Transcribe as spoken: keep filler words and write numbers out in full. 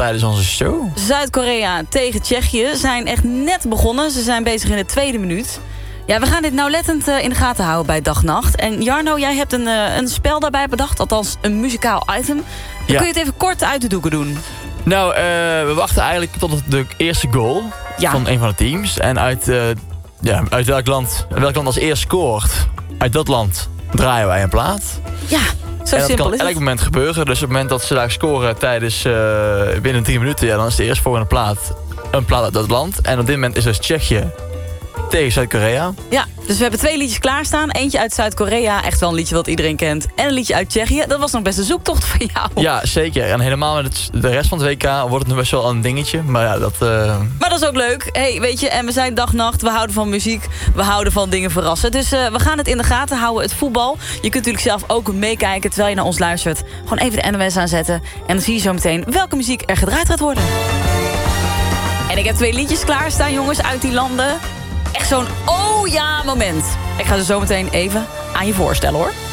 tijdens onze show. Zuid-Korea tegen Tsjechië zijn echt net begonnen. Ze zijn bezig in de tweede minuut. Ja, we gaan dit nauwlettend uh, in de gaten houden bij Dag-Nacht. En Jarno, jij hebt een, uh, een spel daarbij bedacht. Althans, een muzikaal item. Dan ja. kun je het even kort uit de doeken doen. Nou, uh, we wachten eigenlijk tot de eerste goal ja. van een van de teams. En uit, uh, ja, uit welk land, welk land als eerst scoort, uit dat land draaien wij een plaat. Ja, zo en dat simpel kan is elk het. moment gebeuren. Dus op het moment dat ze daar scoren tijdens uh, binnen drie minuten... Ja, dan is de eerstvolgende plaat een plaat uit dat land. En op dit moment is dus Tsjechië tegen Zuid-Korea. Ja, dus we hebben twee liedjes klaarstaan. Eentje uit Zuid-Korea, echt wel een liedje wat iedereen kent. En een liedje uit Tsjechië. Dat was nog best een zoektocht voor jou. Ja, zeker. En helemaal met het, de rest van het W K wordt het nog best wel een dingetje. Maar ja, dat... Uh... Maar dat is ook leuk. Hey, weet je, en we zijn dag-nacht. We houden van muziek. We houden van dingen verrassen. Dus uh, we gaan het in de gaten houden, het voetbal. Je kunt natuurlijk zelf ook meekijken terwijl je naar ons luistert. Gewoon even de N O S aanzetten. En dan zie je zo meteen welke muziek er gedraaid gaat worden. En ik heb twee liedjes klaarstaan, jongens, uit die landen. Echt zo'n oh ja moment. Ik ga ze zo meteen even aan je voorstellen, hoor.